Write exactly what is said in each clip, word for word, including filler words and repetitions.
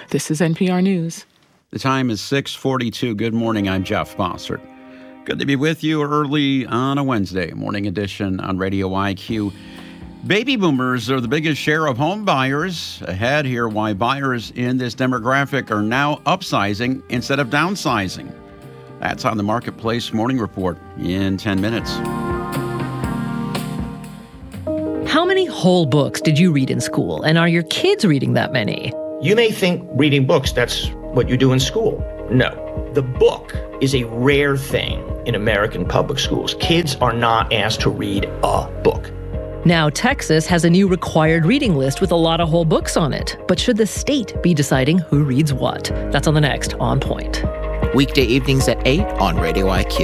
This is N P R News. The time is six forty-two. Good morning. I'm Jeff Bossert. Good to be with you early on a Wednesday morning edition on Radio I Q. Baby boomers are the biggest share of home buyers. Ahead here, why buyers in this demographic are now upsizing instead of downsizing. That's on the Marketplace Morning Report in ten minutes. How many whole books did you read in school? And are your kids reading that many? You may think reading books, that's what you do in school. No. The book is a rare thing in American public schools. Kids are not asked to read a book. Now, Texas has a new required reading list with a lot of whole books on it. But should the state be deciding who reads what? That's on the next On Point. Weekday evenings at eight on Radio I Q.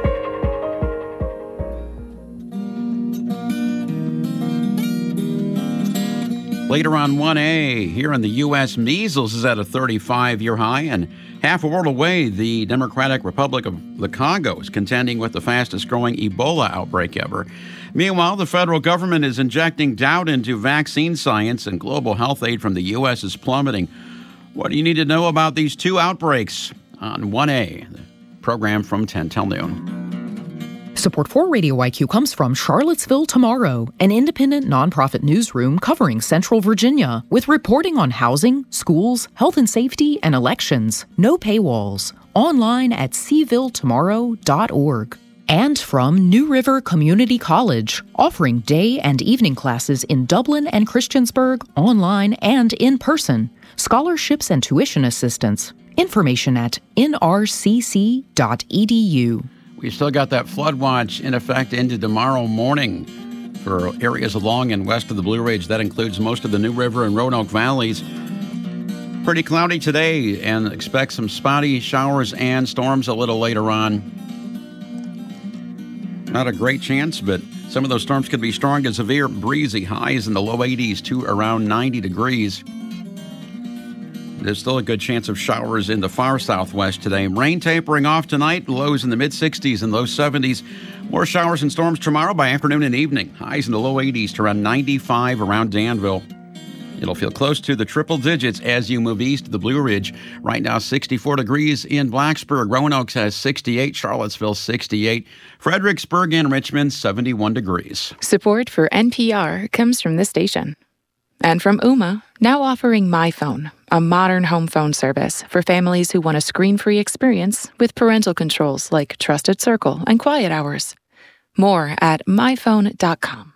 Later on one A, here in the U S, measles is at a thirty-five-year high, and half a world away, the Democratic Republic of the Congo is contending with the fastest-growing Ebola outbreak ever. Meanwhile, the federal government is injecting doubt into vaccine science, and global health aid from the U S is plummeting. What do you need to know about these two outbreaks on one A, the program from ten till noon. Support for Radio I Q comes from Charlottesville Tomorrow, an independent nonprofit newsroom covering Central Virginia with reporting on housing, schools, health and safety, and elections. No paywalls. Online at c ville tomorrow dot org. And from New River Community College, offering day and evening classes in Dublin and Christiansburg, online and in person. Scholarships and tuition assistance. Information at n r c c dot e d u. We still got that flood watch in effect into tomorrow morning for areas along and west of the Blue Ridge. That includes most of the New River and Roanoke valleys. Pretty cloudy today, and expect some spotty showers and storms a little later on. Not a great chance, but some of those storms could be strong and severe. Breezy, highs in the low eighties to around ninety degrees. There's still a good chance of showers in the far southwest today. Rain tapering off tonight, lows in the mid-sixties and low seventies. More showers and storms tomorrow by afternoon and evening. Highs in the low eighties to around ninety-five around Danville. It'll feel close to the triple digits as you move east of the Blue Ridge. Right now, sixty-four degrees in Blacksburg. Roanoke has sixty-eight, Charlottesville sixty-eight, Fredericksburg and Richmond seventy-one degrees. Support for N P R comes from this station. And from Ooma, now offering MyPhone, a modern home phone service for families who want a screen-free experience with parental controls like Trusted Circle and Quiet Hours. More at my phone dot com.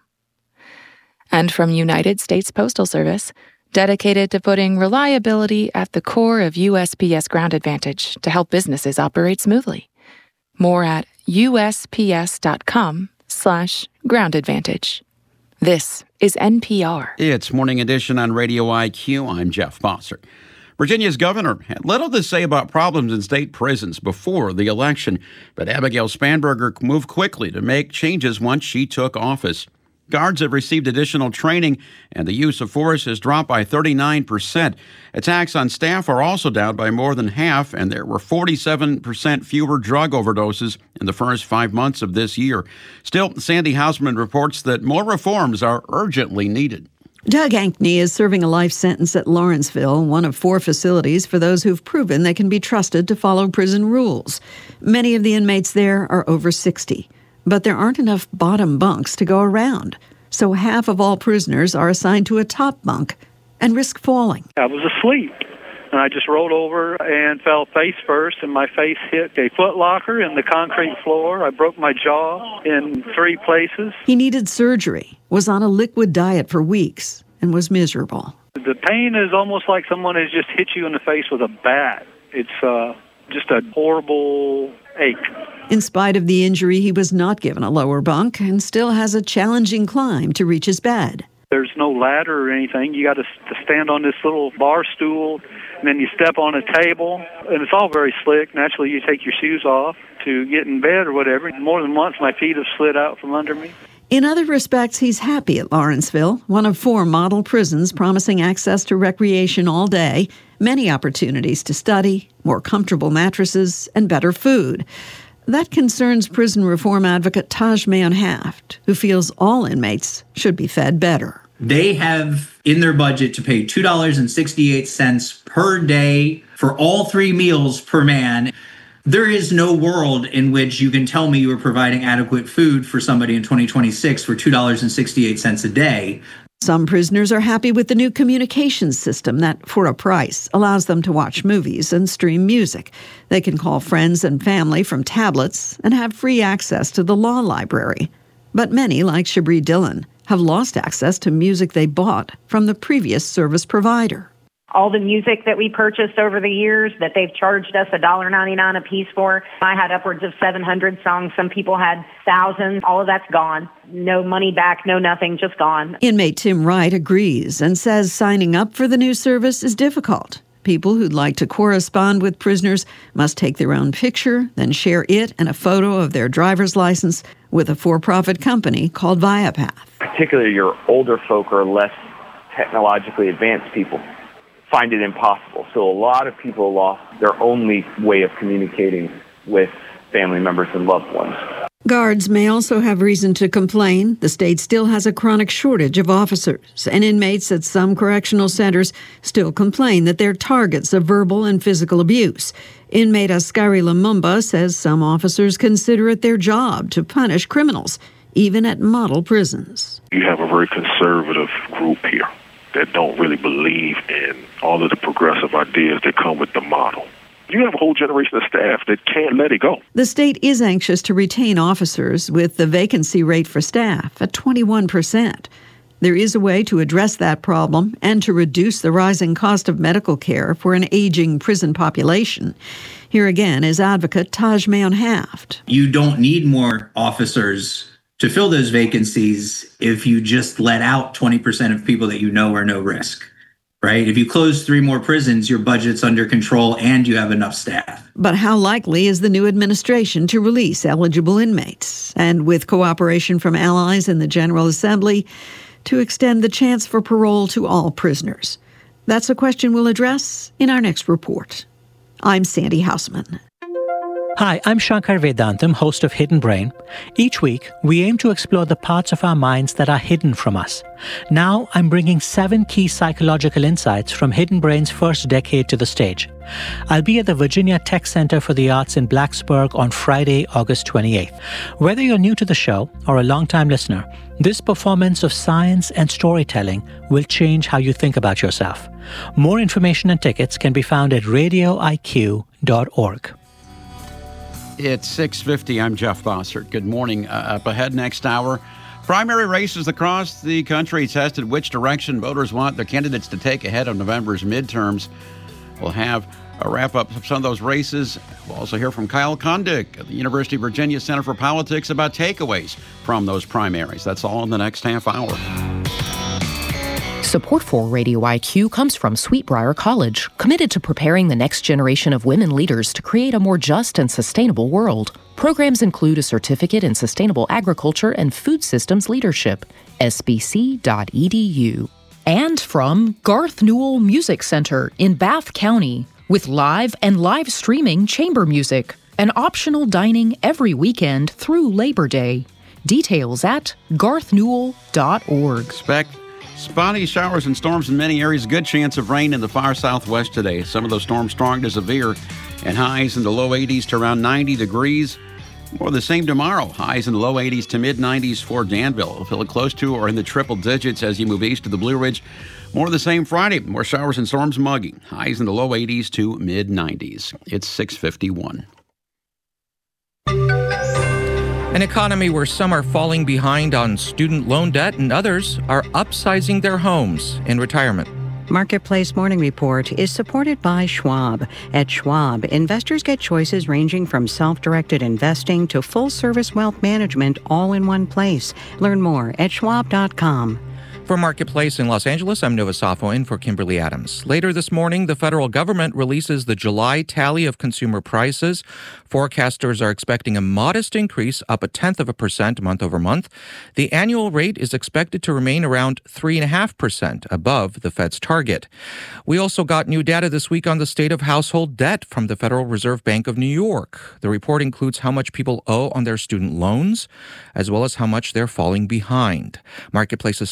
And from United States Postal Service, dedicated to putting reliability at the core of U S P S Ground Advantage to help businesses operate smoothly. More at u s p s dot com slash ground advantage. This is N P R. It's Morning Edition on Radio I Q. I'm Jeff Bossert. Virginia's governor had little to say about problems in state prisons before the election, but Abigail Spanberger moved quickly to make changes once she took office. Guards have received additional training, and the use of force has dropped by thirty-nine percent. Attacks on staff are also down by more than half, and there were forty-seven percent fewer drug overdoses in the first five months of this year. Still, Sandy Hausman reports that more reforms are urgently needed. Doug Ankney is serving a life sentence at Lawrenceville, one of four facilities for those who've proven they can be trusted to follow prison rules. Many of the inmates there are over sixty. But there aren't enough bottom bunks to go around, so half of all prisoners are assigned to a top bunk and risk falling. I was asleep, and I just rolled over and fell face first, and my face hit a foot locker in the concrete floor. I broke my jaw in three places. He needed surgery, was on a liquid diet for weeks, and was miserable. The pain is almost like someone has just hit you in the face with a bat. It's uh, just a horrible ache. In spite of the injury, he was not given a lower bunk and still has a challenging climb to reach his bed. There's no ladder or anything. You got to stand on this little bar stool, and then you step on a table, and it's all very slick. Naturally, you take your shoes off to get in bed or whatever. More than once, my feet have slid out from under me. In other respects, he's happy at Lawrenceville, one of four model prisons promising access to recreation all day, many opportunities to study, more comfortable mattresses, and better food. That concerns prison reform advocate Taj Mayon-Haft, who feels all inmates should be fed better. They have in their budget to pay two dollars and sixty-eight cents per day for all three meals per man. There is no world in which you can tell me you are providing adequate food for somebody in twenty twenty-six for two dollars and sixty-eight cents a day. Some prisoners are happy with the new communications system that, for a price, allows them to watch movies and stream music. They can call friends and family from tablets and have free access to the law library. But many, like Shabri Dillon, have lost access to music they bought from the previous service provider. All the music that we purchased over the years that they've charged us one dollar ninety-nine a piece for. I had upwards of seven hundred songs. Some people had thousands. All of that's gone. No money back, no nothing, just gone. Inmate Tim Wright agrees and says signing up for the new service is difficult. People who'd like to correspond with prisoners must take their own picture, then share it and a photo of their driver's license with a for-profit company called Viapath. Particularly your older folk or less technologically advanced people find it impossible. So a lot of people lost their only way of communicating with family members and loved ones. Guards may also have reason to complain. The state still has a chronic shortage of officers, and inmates at some correctional centers still complain that they're targets of verbal and physical abuse. Inmate Askari Lumumba says some officers consider it their job to punish criminals, even at model prisons. You have a very conservative group here that don't really believe in all of the progressive ideas that come with the model. You have a whole generation of staff that can't let it go. The state is anxious to retain officers, with the vacancy rate for staff at twenty-one percent. There is a way to address that problem and to reduce the rising cost of medical care for an aging prison population. Here again is advocate Taj Mayon-Haft. You don't need more officers to fill those vacancies if you just let out twenty percent of people that you know are no risk, right? If you close three more prisons, your budget's under control and you have enough staff. But how likely is the new administration to release eligible inmates? And with cooperation from allies in the General Assembly, to extend the chance for parole to all prisoners? That's a question we'll address in our next report. I'm Sandy Hausman. Hi, I'm Shankar Vedantam, host of Hidden Brain. Each week, we aim to explore the parts of our minds that are hidden from us. Now, I'm bringing seven key psychological insights from Hidden Brain's first decade to the stage. I'll be at the Virginia Tech Center for the Arts in Blacksburg on Friday, August twenty-eighth. Whether you're new to the show or a longtime listener, this performance of science and storytelling will change how you think about yourself. More information and tickets can be found at radio I Q dot org. It's six fifty. I'm Jeff Bossert. Good morning. Uh, up ahead next hour, primary races across the country tested which direction voters want their candidates to take ahead of November's midterms. We'll have a wrap-up of some of those races. We'll also hear from Kyle Kondik at the University of Virginia Center for Politics about takeaways from those primaries. That's all in the next half hour. Support for Radio I Q comes from Sweetbriar College, committed to preparing the next generation of women leaders to create a more just and sustainable world. Programs include a certificate in sustainable agriculture and food systems leadership. S B C dot E D U. And from Garth Newell Music Center in Bath County, with live and live streaming chamber music and optional dining every weekend through Labor Day. Details at garth newell dot org. Expect spotty showers and storms in many areas. Good chance of rain in the far southwest today. Some of those storms strong to severe, and highs in the low eighties to around ninety degrees. More the same tomorrow. Highs in the low eighties to mid nineties for Danville. It'll feel close to or in the triple digits as you move east to the Blue Ridge. More the same Friday. More showers and storms muggy. Highs in the low eighties to mid nineties. It's six fifty-one. An economy where some are falling behind on student loan debt and others are upsizing their homes in retirement. Marketplace Morning Report is supported by Schwab. At Schwab, investors get choices ranging from self-directed investing to full-service wealth management all in one place. Learn more at schwab dot com. For Marketplace in Los Angeles, I'm Nova Safo in for Kimberly Adams. Later this morning, the federal government releases the July tally of consumer prices. Forecasters are expecting a modest increase, up a tenth of a percent month over month. The annual rate is expected to remain around three point five percent above the Fed's target. We also got new data this week on the state of household debt from the Federal Reserve Bank of New York. The report includes how much people owe on their student loans, as well as how much they're falling behind. Marketplace's Stephanie Hughes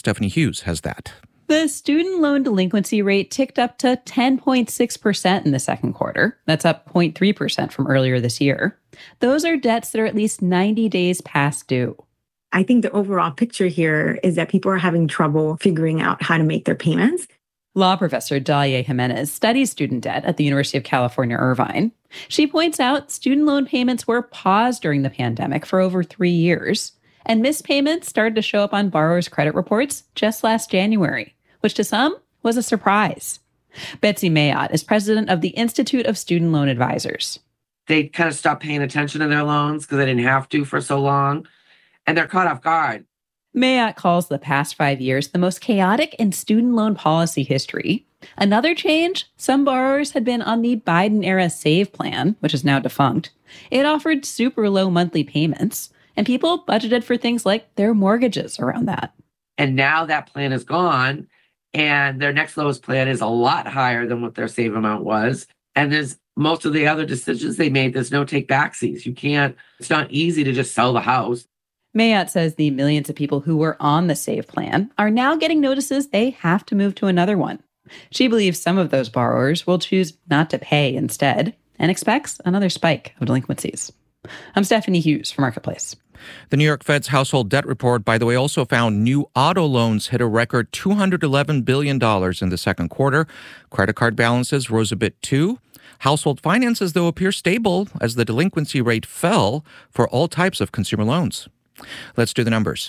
Hughes has that. The student loan delinquency rate ticked up to ten point six percent in the second quarter. That's up zero point three percent from earlier this year. Those are debts that are at least ninety days past due. I think the overall picture here is that people are having trouble figuring out how to make their payments. Law professor Dalia Jimenez studies student debt at the University of California, Irvine. She points out student loan payments were paused during the pandemic for over three years, and missed payments started to show up on borrowers' credit reports just last January, which to some was a surprise. Betsy Mayotte is president of the Institute of Student Loan Advisors. They kind of stopped paying attention to their loans because they didn't have to for so long, and they're caught off guard. Mayotte calls the past five years the most chaotic in student loan policy history. Another change, some borrowers had been on the Biden-era SAVE plan, which is now defunct. It offered super low monthly payments, and people budgeted for things like their mortgages around that. And now that plan is gone, and their next lowest plan is a lot higher than what their SAVE amount was. And there's most of the other decisions they made, there's no take backsies. You can't, it's not easy to just sell the house. Mayotte says the millions of people who were on the SAVE plan are now getting notices they have to move to another one. She believes some of those borrowers will choose not to pay instead and expects another spike of delinquencies. I'm Stephanie Hughes for Marketplace. The New York Fed's household debt report, by the way, also found new auto loans hit a record two hundred eleven billion dollars in the second quarter. Credit card balances rose a bit too. Household finances, though, appear stable as the delinquency rate fell for all types of consumer loans. Let's do the numbers.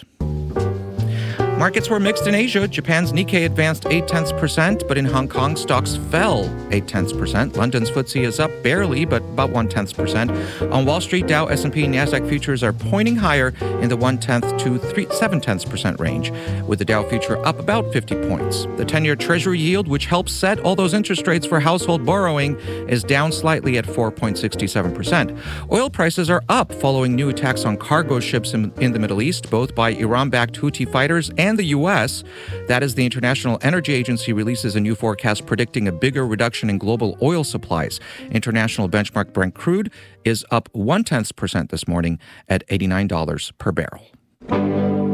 Markets were mixed in Asia. Japan's Nikkei advanced eight tenths percent, but in Hong Kong, stocks fell eight tenths percent. London's F T S E is up barely, but about one tenth percent. On Wall Street, Dow, S and P, and Nasdaq futures are pointing higher in the one tenth to three seven tenths percent range, with the Dow future up about fifty points. The ten-year Treasury yield, which helps set all those interest rates for household borrowing, is down slightly at four point six seven percent. Oil prices are up following new attacks on cargo ships in, in the Middle East, both by Iran-backed Houthi fighters and and the U S. That as the International Energy Agency releases a new forecast predicting a bigger reduction in global oil supplies. International benchmark Brent crude is up one tenth percent this morning at eighty-nine dollars per barrel.